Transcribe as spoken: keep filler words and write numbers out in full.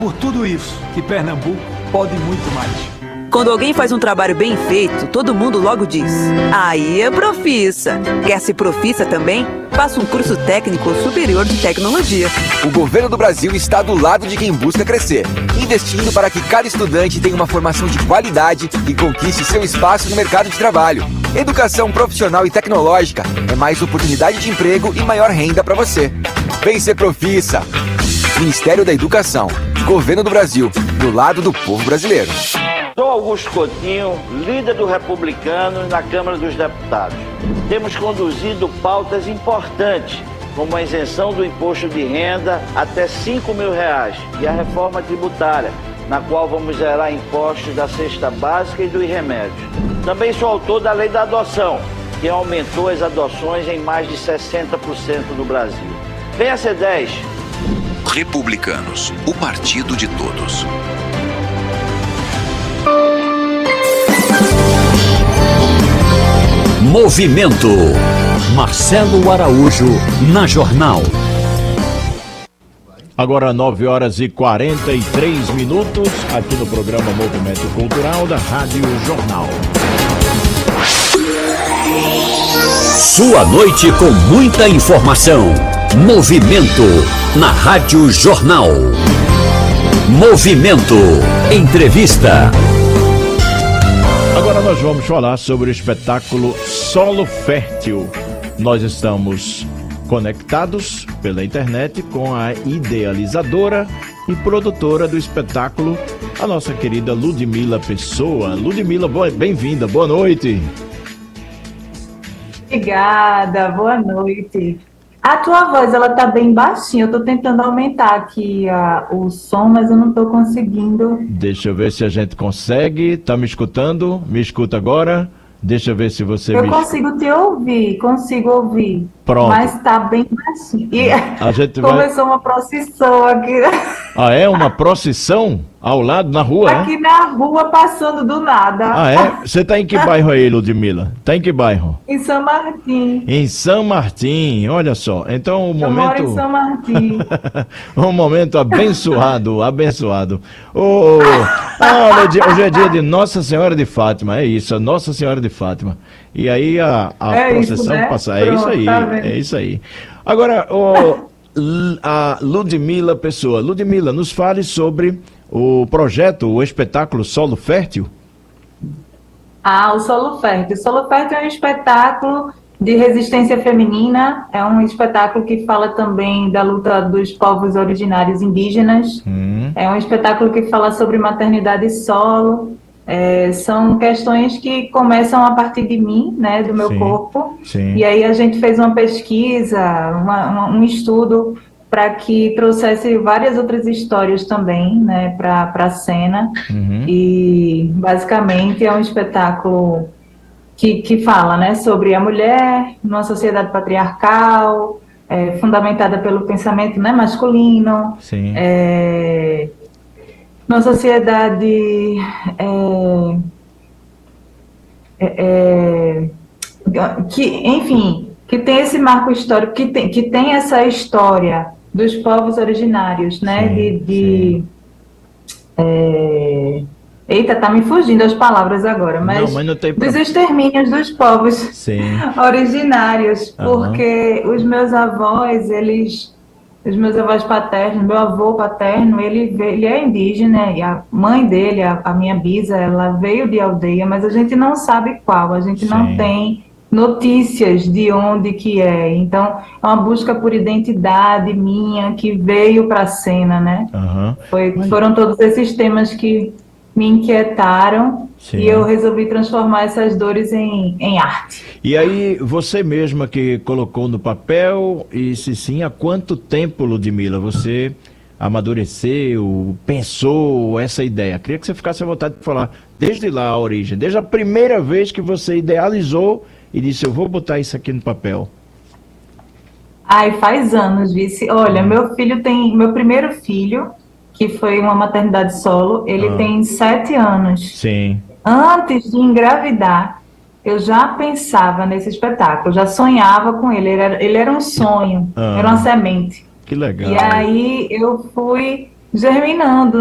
Por tudo isso, que Pernambuco pode muito mais. Quando alguém faz um trabalho bem feito, todo mundo logo diz: aí é profissa. Quer ser profissa também? Faça um curso técnico ou superior de tecnologia. O governo do Brasil está do lado de quem busca crescer, investindo para que cada estudante tenha uma formação de qualidade e conquiste seu espaço no mercado de trabalho. Educação profissional e tecnológica é mais oportunidade de emprego e maior renda para você. Vem ser profissa. Ministério da Educação, Governo do Brasil, do lado do povo brasileiro. Sou Augusto Coutinho, líder do Republicanos na Câmara dos Deputados. Temos conduzido pautas importantes, como a isenção do imposto de renda até cinco mil reais e a reforma tributária, na qual vamos zerar impostos da cesta básica e dos remédios. Também sou autor da lei da adoção, que aumentou as adoções em mais de sessenta por cento do Brasil. Venha ser dez. Republicanos, o partido de todos. Movimento. Marcelo Araújo, na Jornal. Agora nove horas e quarenta e três minutos, aqui no programa Movimento Cultural da Rádio Jornal. Sua noite com muita informação. Movimento na Rádio Jornal. Movimento. Entrevista. Agora nós vamos falar sobre o espetáculo Solo Fértil. Nós estamos conectados pela internet com a idealizadora e produtora do espetáculo, a nossa querida Ludmila Pessoa. Ludmila, bem-vinda, boa noite. Obrigada, boa noite. A tua voz, ela tá bem baixinha, eu tô tentando aumentar aqui a, o som, mas eu não tô conseguindo. Deixa eu ver se a gente consegue, tá me escutando? Me escuta agora? Deixa eu ver se você eu me... Eu consigo te ouvir, consigo ouvir. Pronto. Mas tá bem baixinho. E a gente começou vai... uma procissão aqui. Ah, é? Uma procissão? Ao lado, na rua, aqui é? na rua, passando do nada. Ah, é? Você tá em que bairro aí, Ludmila? Tá em que bairro? Em São Martim. Em São Martim, olha só. Então, o momento... Eu moro em São Martim. Um momento abençoado, abençoado. Oh, ah, hoje é dia de Nossa Senhora de Fátima, é isso, Nossa Senhora de Fátima. E aí a, a é procissão isso, né? passa. É Pronto, isso aí, tá é isso aí. Agora, oh, a Ludmila Pessoa. Ludmila, nos fale sobre o projeto, o espetáculo Solo Fértil. Ah, o Solo Fértil. O Solo Fértil é um espetáculo de resistência feminina, é um espetáculo que fala também da luta dos povos originários indígenas, hum. é um espetáculo que fala sobre maternidade solo, é, são questões que começam a partir de mim, né, do meu sim, corpo, sim. E aí a gente fez uma pesquisa, uma, uma, um estudo para que trouxesse várias outras histórias também, né, para a cena, uhum. E basicamente é um espetáculo que, que fala, né, sobre a mulher numa sociedade patriarcal, é, fundamentada pelo pensamento, né, masculino, sim. É, numa sociedade é, é, que, enfim, que tem esse marco histórico, que tem, que tem essa história dos povos originários, né, sim, de... de é, eita, tá me fugindo as palavras agora, mas, não, mas não tem dos extermínios dos povos sim. originários, uhum. Porque os meus avós, eles... Os meus avós paternos, meu avô paterno, ele, ele é indígena, e a mãe dele, a, a minha bisa, ela veio de aldeia, mas a gente não sabe qual, a gente sim. não tem notícias de onde que é. Então, é uma busca por identidade minha que veio para a cena, né? Uhum. Foi, foram todos esses temas que me inquietaram sim. E eu resolvi transformar essas dores em, em arte. E aí, você mesma que colocou no papel, e se sim, há quanto tempo, Ludmila, você amadureceu, pensou essa ideia? Queria que você ficasse à vontade de falar desde lá a origem, desde a primeira vez que você idealizou e disse, eu vou botar isso aqui no papel. Ai, faz anos, vice. Olha, hum. meu filho tem, meu primeiro filho, que foi uma maternidade solo, ele ah. tem sete anos. Sim. Antes de engravidar, eu já pensava nesse espetáculo, já sonhava com ele, ele era, ele era um sonho, ah. era uma semente. Que legal. E aí eu fui germinando.